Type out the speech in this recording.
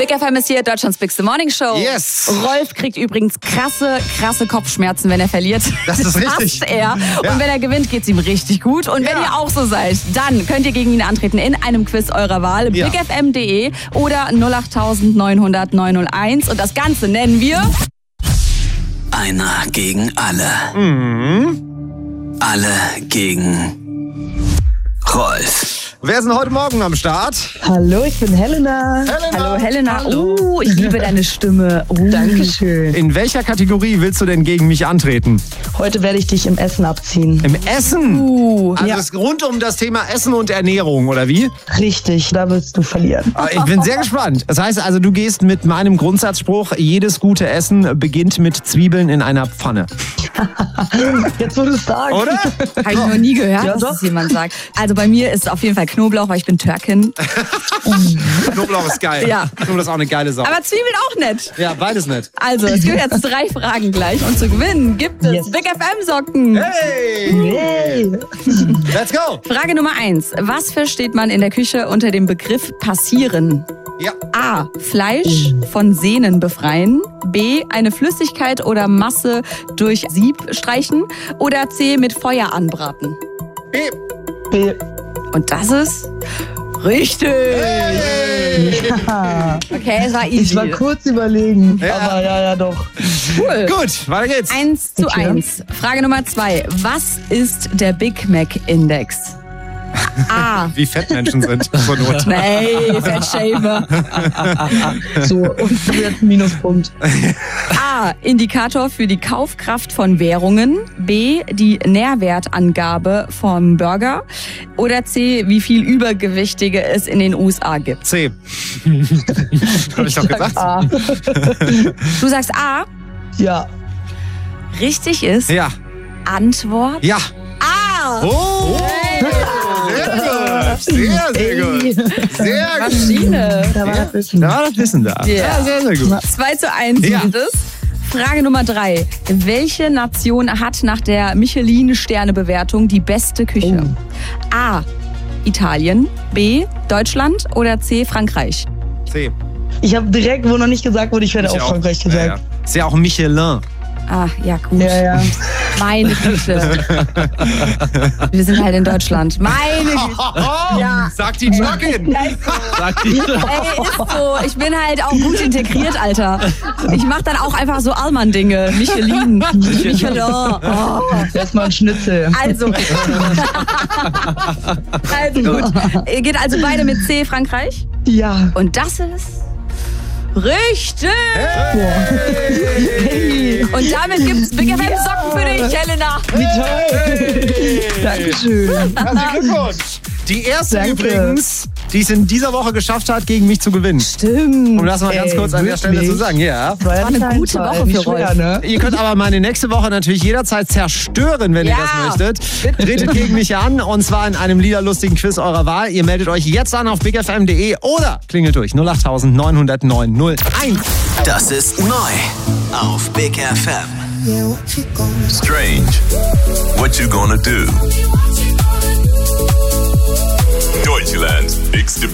Big FM ist hier, Deutschlands Bigste Morning Show. Yes. Rolf kriegt übrigens krasse Kopfschmerzen, wenn er verliert. Das ist richtig. Hasst er. Ja. Und wenn er gewinnt, geht's ihm richtig gut. Und wenn ihr auch so seid, dann könnt ihr gegen ihn antreten in einem Quiz eurer Wahl. Ja. bigfm.de oder 08900 901. Und das Ganze nennen wir... Einer gegen alle. Alle gegen Rolf. Wer ist denn heute Morgen am Start? Hallo, ich bin Helena. Hallo Helena. Ich liebe deine Stimme. Dankeschön. In welcher Kategorie willst du denn gegen mich antreten? Heute werde ich dich im Essen abziehen. Im Essen? Also Ja. es ist rund um das Thema Essen und Ernährung, oder wie? Richtig, da wirst du verlieren. Aber ich bin sehr gespannt. Das heißt also, du gehst mit meinem Grundsatzspruch, jedes gute Essen beginnt mit Zwiebeln in einer Pfanne. Jetzt, wo du es sagst. Oder? Habe ich noch nie gehört, Ja, dass doch. das jemand sagt. Also bei mir ist es auf jeden Fall Knoblauch, weil ich bin Türkin. Knoblauch ist geil. Ja. Knoblauch ist auch eine geile Sau. Aber Zwiebeln auch nett. Ja, beides nicht. Also, es gibt jetzt 3 Fragen gleich. Und zu gewinnen gibt es Yes. Big FM-Socken. Hey! Hey. Let's go! Frage Nummer 1. Was versteht man in der Küche unter dem Begriff passieren? Ja. A. Fleisch von Sehnen befreien. B. Eine Flüssigkeit oder Masse durch Sieb streichen. Oder C. Mit Feuer anbraten. B. B. Und das ist richtig. Okay, es war easy. Ich war kurz überlegen, Ja. aber ja, doch. Cool. Gut, weiter geht's. 1:1. Frage Nummer 2. Was ist der Big Mac Index? A. Wie fett Menschen sind. Zur Not. Nee, Fettshamer. So, und jetzt ein Minuspunkt. A. Indikator für die Kaufkraft von Währungen. B. Die Nährwertangabe vom Burger. Oder C. Wie viel Übergewichtige es in den USA gibt. C. Hab ich doch gesagt. A. Du sagst A. Ja. Richtig ist Ja. Antwort Ja. A. Oh! Sehr, sehr gut. Sehr gut. Maschine. Da war das Wissen. Da war das Wissen da. Ja. Sehr, sehr gut. 2:1 Ja. gibt es. Frage Nummer 3. Welche Nation hat nach der Michelin-Sterne-Bewertung die beste Küche? A. Italien. B. Deutschland. Oder C. Frankreich. C. Ich habe direkt, wo noch nicht gesagt wurde, ich werde Ich auch Frankreich Ja, gesagt. ja. Ist ja auch Michelin. Ah, ja gut. Ja. Meine Güte. Wir sind halt in Deutschland. Meine Güte. Ja. Sagt die Türkin. Sagt die Türkin. Ey, ist so. Ich bin halt auch gut integriert, Alter. Ich mach dann auch einfach so Allmann-Dinge. Michelin. Michelin. Oh. Erstmal ein Schnitzel. Also. Also gut. Ihr geht also beide mit C, Frankreich. Ja. Und das ist richtig. Und damit gibt's Big FM Socken für dich, Helena. Wie toll. Dankeschön. Herzlichen Glückwunsch. Die erste Danke. übrigens, die es in dieser Woche geschafft hat, gegen mich zu gewinnen. Stimmt. Um das mal ganz kurz an der Stelle zu sagen. Ja. Das war eine gute Woche für Rolf. Ne? Ihr könnt aber meine nächste Woche natürlich jederzeit zerstören, wenn ihr Ja. das möchtet. Tretet gegen mich an und zwar in einem liederlustigen Quiz eurer Wahl. Ihr meldet euch jetzt an auf bigfm.de oder klingelt durch 08000 900 901. Das ist neu auf Big FM. Strange. What you gonna do? Deutschland's bigste